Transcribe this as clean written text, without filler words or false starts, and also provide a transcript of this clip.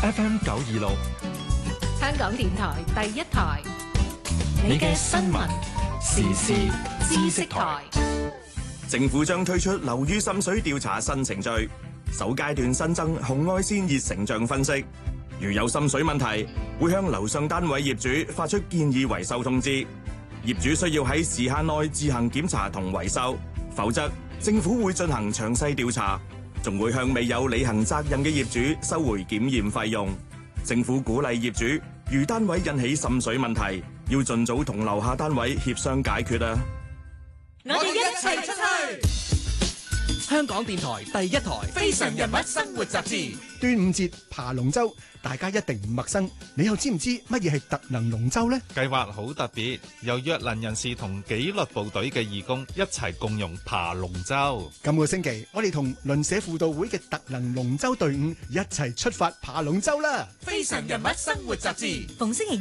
FM 926， 香港電台第一台，你嘅新聞時事知識台。 政府將推出樓宇滲水調查新程序，首階段新增紅外線熱成像分析。如有滲水問題，會向樓上單位業主發出建議維修通知。業主需要喺時限內自行檢查同維修，否則政府會進行詳細調查，仲會向未有履行責任嘅業主收回檢驗費用。政府鼓勵業主，如單位引起滲水問題，要盡早同樓下單位協商解決啊！ 我哋一齊出去！香港電台第一台《非常人物生活雜誌》。 端午節爬龍舟，大家一定唔陌生。你又知唔知乜嘢係特能龍舟呢？ 計劃好特別，由弱能人士同紀律部隊嘅義工一齊共用爬龍舟。 今個星期，我哋同鄰舍輔導會嘅特能龍舟隊伍一齊出發爬龍舟啦！ 《非常人物生活雜誌》逢星期